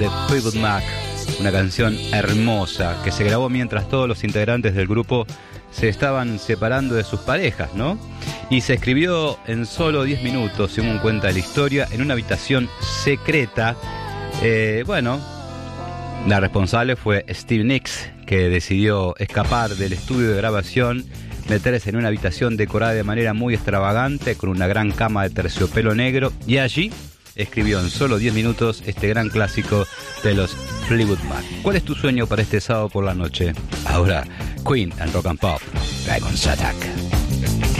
de Fleetwood Mac, una canción hermosa que se grabó mientras todos los integrantes del grupo se estaban separando de sus parejas, ¿no? Y se escribió en solo 10 minutos, según cuenta la historia, en una habitación secreta. La responsable fue Steve Nicks, que decidió escapar del estudio de grabación, meterse en una habitación decorada de manera muy extravagante, con una gran cama de terciopelo negro, y allí escribió en solo 10 minutos este gran clásico de los Fleetwood Mac. ¿Cuál es tu sueño para este sábado por la noche? Ahora, Queen and Rock and Pop, Dragon's Attack.